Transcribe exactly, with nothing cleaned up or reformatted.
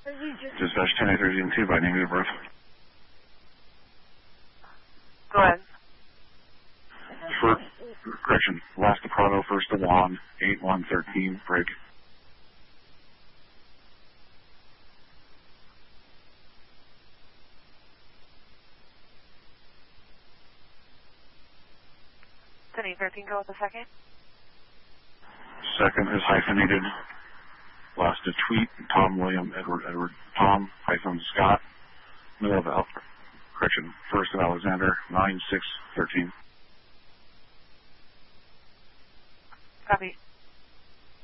Dispatch ten eight thirteen two by name of birth. Go ahead. For, correction, last to Prado, first to Juan, eight one thirteen, break. ten eight thirteen, go with the second. Second is hyphenated. Last to tweet, Tom William Edward Edward Tom hyphen Scott. Middle of Al, correction, first of Alexander, nine six thirteen.